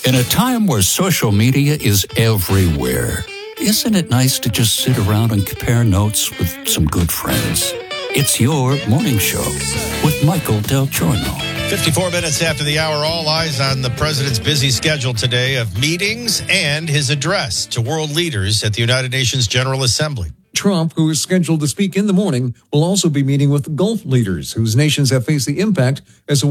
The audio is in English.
In a time where social media is everywhere, isn't it nice to just sit around and compare notes with some good friends? It's your morning show with Michael Del Giorno. 54 minutes after the hour, all eyes on the president's busy schedule today of meetings and his address to world leaders at the United Nations General Assembly. Trump, who is scheduled to speak in the morning, will also be meeting with Gulf leaders whose nations have faced the impact as a